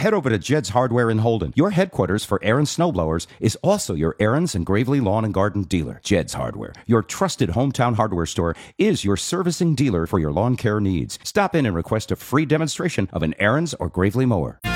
head over to Jed's Hardware in Holden. Your headquarters for Aaron's snowblowers is also your Aaron's and Gravely Lawn and Garden dealer. Jed's Hardware, your trusted hometown hardware store, is your servicing dealer for your lawn care needs. Stop in and request a free demonstration of an Aaron's or Gravely mower.